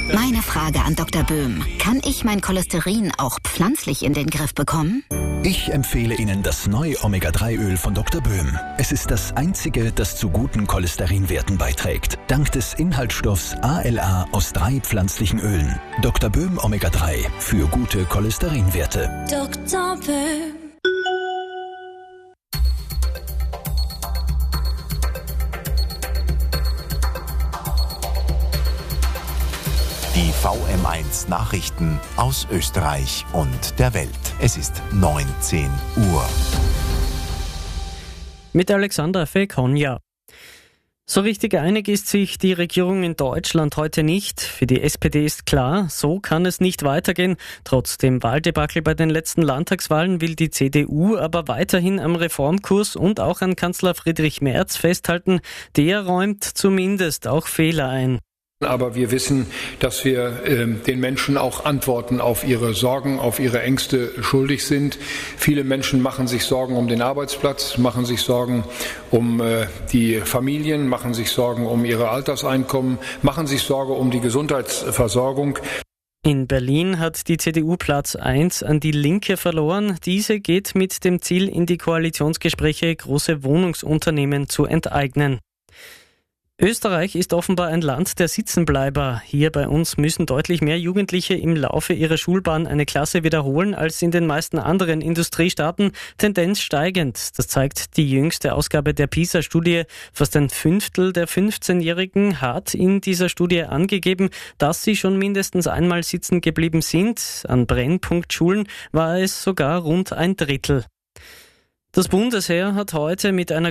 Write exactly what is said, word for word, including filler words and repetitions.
Meine Frage an Doktor Böhm. Kann ich mein Cholesterin auch pflanzlich in den Griff bekommen? Ich empfehle Ihnen das neue Omega drei Öl von Doktor Böhm. Es ist das einzige, das zu guten Cholesterinwerten beiträgt. Dank des Inhaltsstoffs A L A aus drei pflanzlichen Ölen. Doktor Böhm Omega drei für gute Cholesterinwerte. Doktor Böhm. Die V M eins Nachrichten aus Österreich und der Welt. Es ist neunzehn Uhr. Mit Alexander Fekonja. So richtig einig ist sich die Regierung in Deutschland heute nicht. Für die S P D ist klar, so kann es nicht weitergehen. Trotz dem Wahldebakel bei den letzten Landtagswahlen will die C D U aber weiterhin am Reformkurs und auch an Kanzler Friedrich Merz festhalten. Der räumt zumindest auch Fehler ein. Aber wir wissen, dass wir äh, den Menschen auch Antworten auf ihre Sorgen, auf ihre Ängste schuldig sind. Viele Menschen machen sich Sorgen um den Arbeitsplatz, machen sich Sorgen um äh, die Familien, machen sich Sorgen um ihre Alterseinkommen, machen sich Sorge um die Gesundheitsversorgung. In Berlin hat die C D U Platz eins an die Linke verloren. Diese geht mit dem Ziel in die Koalitionsgespräche, große Wohnungsunternehmen zu enteignen. Österreich ist offenbar ein Land der Sitzenbleiber. Hier bei uns müssen deutlich mehr Jugendliche im Laufe ihrer Schulbahn eine Klasse wiederholen als in den meisten anderen Industriestaaten. Tendenz steigend. Das zeigt die jüngste Ausgabe der PISA-Studie. Fast ein Fünftel der fünfzehnjährigen hat in dieser Studie angegeben, dass sie schon mindestens einmal sitzen geblieben sind. An Brennpunktschulen war es sogar rund ein Drittel. Das Bundesheer hat heute mit einer